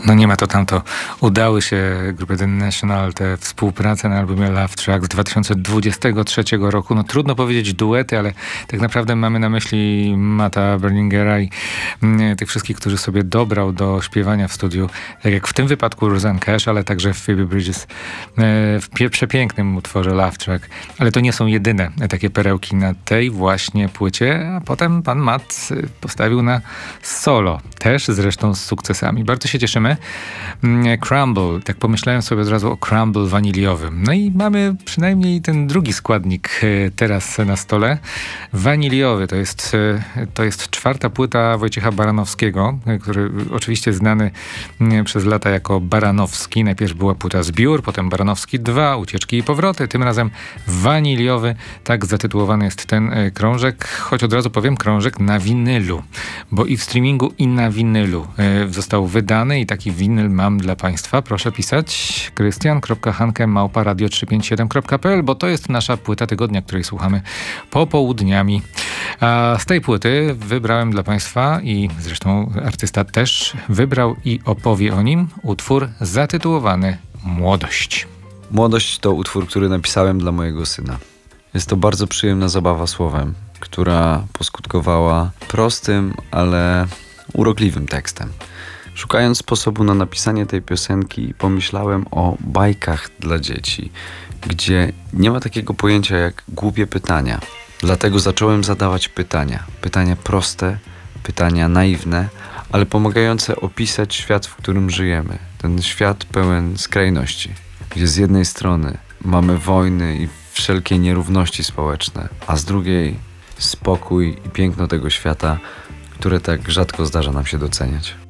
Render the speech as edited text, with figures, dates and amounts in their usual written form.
No nie ma to tamto. Udały się grupie The National te współprace na albumie Love Track z 2023 roku. No trudno powiedzieć duety, ale tak naprawdę mamy na myśli Matta Berlingera i tych wszystkich, którzy sobie dobrał do śpiewania w studiu. Tak jak w tym wypadku Rosanne Cash, ale także w Phoebe Bridgers w przepięknym utworze Love Track. Ale to nie są jedyne takie perełki na tej właśnie płycie, a potem pan Matt postawił na solo. Też zresztą z sukcesami. Bardzo się cieszymy. Crumble. Tak pomyślałem sobie od razu o crumble waniliowym. No i mamy przynajmniej ten drugi składnik teraz na stole. Waniliowy to jest czwarta płyta Wojciecha Baranowskiego, który oczywiście znany przez lata jako Baranowski. Najpierw była płyta Zbiór, potem Baranowski 2, Ucieczki i powroty. Tym razem waniliowy. Tak zatytułowany jest ten krążek. Choć od razu powiem, krążek na winylu. Bo i w streamingu, i na winylu został wydany i taki winyl mam dla Państwa. Proszę pisać krystian.hanke@radio357.pl, bo to jest nasza płyta tygodnia, której słuchamy popołudniami. A z tej płyty wybrałem dla Państwa i zresztą artysta też wybrał i opowie o nim utwór zatytułowany Młodość. Młodość to utwór, który napisałem dla mojego syna. Jest to bardzo przyjemna zabawa słowem, która poskutkowała prostym, ale urokliwym tekstem. Szukając sposobu na napisanie tej piosenki, pomyślałem o bajkach dla dzieci, gdzie nie ma takiego pojęcia jak głupie pytania. Dlatego zacząłem zadawać pytania. Pytania proste, pytania naiwne, ale pomagające opisać świat, w którym żyjemy. Ten świat pełen skrajności, gdzie z jednej strony mamy wojny i wszelkie nierówności społeczne, a z drugiej spokój i piękno tego świata, które tak rzadko zdarza nam się doceniać.